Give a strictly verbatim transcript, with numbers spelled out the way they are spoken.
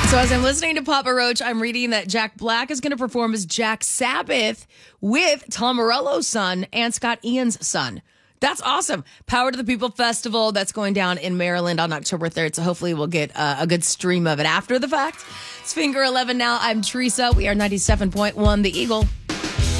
So as I'm listening to Papa Roach, I'm reading that Jack Black is going to perform as Jack Sabbath with Tom Morello's son and Scott Ian's son. That's awesome. Power to the People Festival. That's going down in Maryland on October third. So hopefully we'll get uh, a good stream of it after the fact. It's Finger eleven now. I'm Teresa. We are ninety-seven point one The Eagle.